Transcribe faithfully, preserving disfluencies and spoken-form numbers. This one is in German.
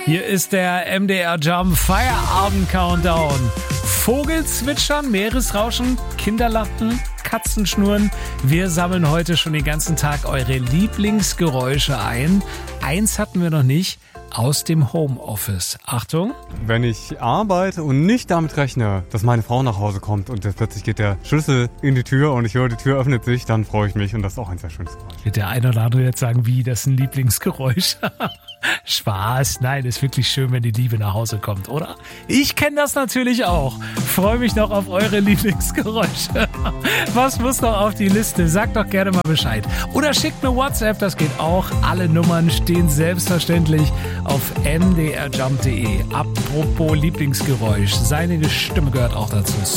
Hier ist der M D R Jump Feierabend Countdown. Vogelzwitschern, Meeresrauschen, Kinderlachen, Katzenschnurren. Wir sammeln heute schon den ganzen Tag eure Lieblingsgeräusche ein. Eins hatten wir noch nicht. Aus dem Homeoffice. Achtung. Wenn ich arbeite und nicht damit rechne, dass meine Frau nach Hause kommt und jetzt plötzlich geht der Schlüssel in die Tür und ich höre, die Tür öffnet sich, dann freue ich mich und das ist auch ein sehr schönes Geräusch. Wird der eine oder andere jetzt sagen, wie, das ist ein Lieblingsgeräusch? Spaß, nein, ist wirklich schön, wenn die Liebe nach Hause kommt, oder? Ich kenne das natürlich auch. Freue mich noch auf eure Lieblingsgeräusche. Was muss noch auf die Liste? Sagt doch gerne mal Bescheid. Oder schickt eine WhatsApp, das geht auch. Alle Nummern stehen selbstverständlich auf m d r jump punkt d e. Apropos Lieblingsgeräusch, seine Stimme gehört auch dazu.